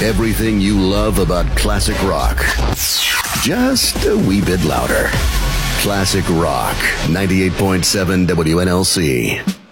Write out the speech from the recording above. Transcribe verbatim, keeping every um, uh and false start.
Everything you love about classic rock. Just a wee bit louder. Classic Rock, ninety-eight point seven W N L C.